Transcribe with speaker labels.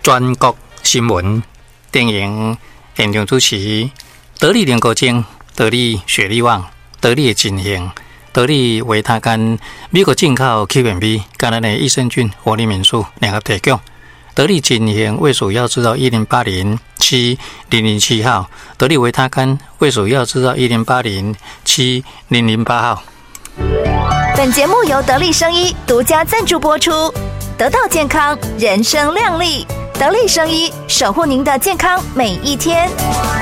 Speaker 1: 全国新闻电影现场主持，得力联国精，得力雪力旺，得力的进行，得力维他干，美国进口 Q&B， 橄榄的益生菌活力民宿联合提供。得力进行卫蜀药制造108070007号，得力维他干卫蜀药制造108070008号。
Speaker 2: 本节目由得力生医独家赞助播出，得到健康，人生亮丽。得力生医，守护您的健康每一天。